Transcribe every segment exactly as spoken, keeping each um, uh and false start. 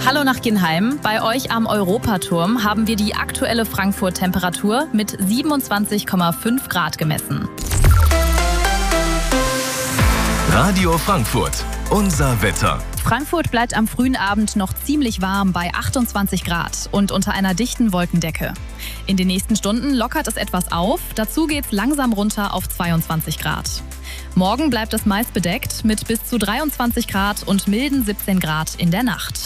Hallo nach Ginheim. Bei euch am Europaturm haben wir die aktuelle Frankfurt-Temperatur mit siebenundzwanzig Komma fünf Grad gemessen. Radio Frankfurt, unser Wetter. Frankfurt bleibt am frühen Abend noch ziemlich warm bei achtundzwanzig Grad und unter einer dichten Wolkendecke. In den nächsten Stunden lockert es etwas auf, dazu geht's langsam runter auf zweiundzwanzig Grad. Morgen bleibt es meist bedeckt mit bis zu dreiundzwanzig Grad und milden siebzehn Grad in der Nacht.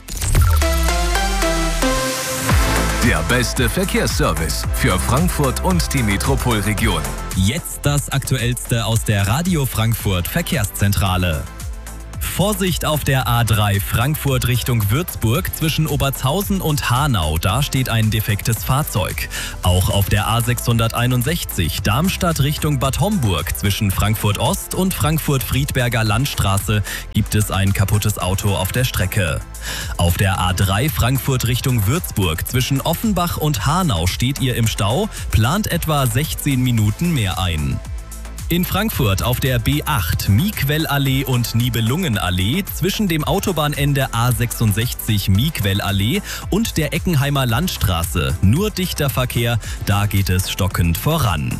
Der beste Verkehrsservice für Frankfurt und die Metropolregion. Jetzt das Aktuellste aus der Radio Frankfurt Verkehrszentrale. Vorsicht auf der A drei Frankfurt Richtung Würzburg zwischen Obertshausen und Hanau, da steht ein defektes Fahrzeug. Auch auf der A sechshunderteinundsechzig Darmstadt Richtung Bad Homburg zwischen Frankfurt Ost und Frankfurt-Friedberger Landstraße gibt es ein kaputtes Auto auf der Strecke. Auf der A drei Frankfurt Richtung Würzburg zwischen Offenbach und Hanau steht ihr im Stau, plant etwa sechzehn Minuten mehr ein. In Frankfurt auf der B acht Miekwellallee und Nibelungenallee zwischen dem Autobahnende A sechsundsechzig Miekwellallee und der Eckenheimer Landstraße nur dichter Verkehr, da geht es stockend voran.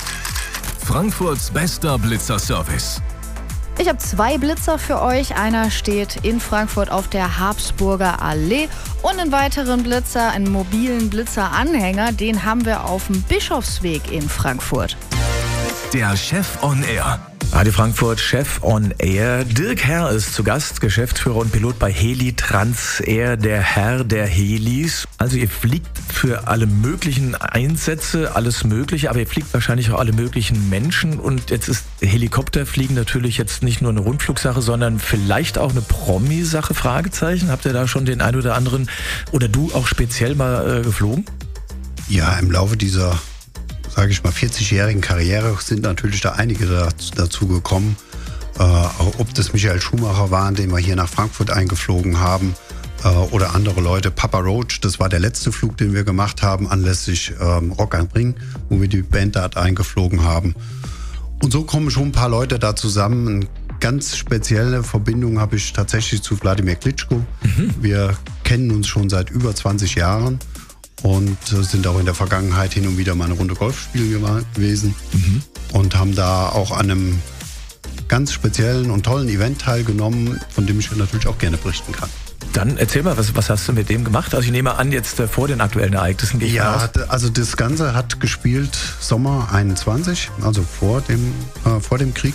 Frankfurts bester Blitzerservice. Ich habe zwei Blitzer für euch. Einer steht in Frankfurt auf der Habsburger Allee und einen weiteren Blitzer, einen mobilen Blitzeranhänger, den haben wir auf dem Bischofsweg in Frankfurt. Der Chef on Air. Radio Frankfurt, Chef on Air. Dirk Herr ist zu Gast, Geschäftsführer und Pilot bei Heli Trans Air, der Herr der Helis. Also ihr fliegt für alle möglichen Einsätze, alles Mögliche, aber ihr fliegt wahrscheinlich auch alle möglichen Menschen. Und jetzt ist Helikopterfliegen natürlich jetzt nicht nur eine Rundflugsache, sondern vielleicht auch eine Promi-Sache, Fragezeichen. Habt ihr da schon den ein oder anderen, oder du auch speziell mal äh, geflogen? Ja, im Laufe dieser sage ich mal, vierzigjährigen Karriere sind natürlich da einige dazu gekommen. Äh, ob das Michael Schumacher waren, den wir hier nach Frankfurt eingeflogen haben, äh, oder andere Leute. Papa Roach, das war der letzte Flug, den wir gemacht haben, anlässlich ähm, Rock am Ring, wo wir die Band da eingeflogen haben. Und so kommen schon ein paar Leute da zusammen. Eine ganz spezielle Verbindung habe ich tatsächlich zu Wladimir Klitschko. Mhm. Wir kennen uns schon seit über zwanzig Jahren. Und sind auch in der Vergangenheit hin und wieder mal eine Runde Golf spielen gewesen. Mhm. Und haben da auch an einem ganz speziellen und tollen Event teilgenommen, von dem ich natürlich auch gerne berichten kann. Dann erzähl mal, was, was hast du mit dem gemacht? Also ich nehme an, jetzt äh, vor den aktuellen Ereignissen gehe ich Ja, raus. also das Ganze hat gespielt Sommer einundzwanzig, also vor dem, äh, vor dem Krieg.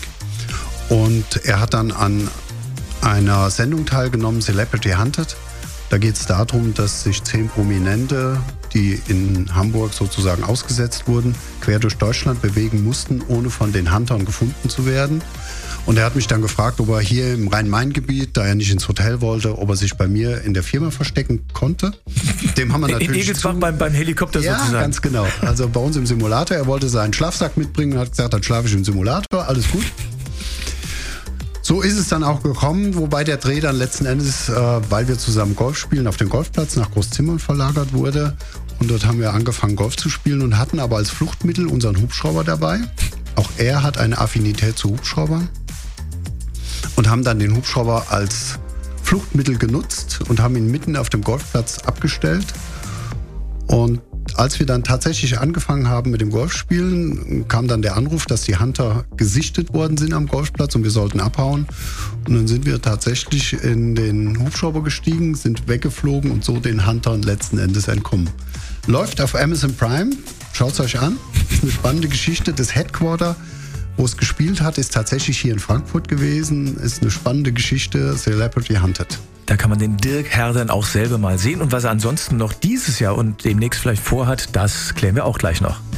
Und er hat dann an einer Sendung teilgenommen, Celebrity Hunted. Da geht es darum, dass sich zehn Prominente, die in Hamburg sozusagen ausgesetzt wurden, quer durch Deutschland bewegen mussten, ohne von den Huntern gefunden zu werden. Und er hat mich dann gefragt, ob er hier im Rhein-Main-Gebiet, da er nicht ins Hotel wollte, ob er sich bei mir in der Firma verstecken konnte. Dem haben wir natürlich in Egelsbach beim, beim Helikopter ja, sozusagen. Ja, ganz genau. Also bei uns im Simulator. Er wollte seinen Schlafsack mitbringen und hat gesagt, dann schlafe ich im Simulator. Alles gut. So ist es dann auch gekommen, wobei der Dreh dann letzten Endes, äh, weil wir zusammen Golf spielen, auf den Golfplatz nach Großzimmern verlagert wurde. Und dort haben wir angefangen, Golf zu spielen und hatten aber als Fluchtmittel unseren Hubschrauber dabei. Auch er hat eine Affinität zu Hubschraubern. Und haben dann den Hubschrauber als Fluchtmittel genutzt und haben ihn mitten auf dem Golfplatz abgestellt. Und als wir dann tatsächlich angefangen haben mit dem Golfspielen, kam dann der Anruf, dass die Hunter gesichtet worden sind am Golfplatz und wir sollten abhauen. Und dann sind wir tatsächlich in den Hubschrauber gestiegen, sind weggeflogen und so den Huntern letzten Endes entkommen. Läuft auf Amazon Prime, schaut es euch an. Ist eine spannende Geschichte. Das Headquarter, wo es gespielt hat, ist tatsächlich hier in Frankfurt gewesen. Ist eine spannende Geschichte, Celebrity Hunted. Da kann man den Dirk Herr dann auch selber mal sehen. Und was er ansonsten noch dieses Jahr und demnächst vielleicht vorhat, das klären wir auch gleich noch.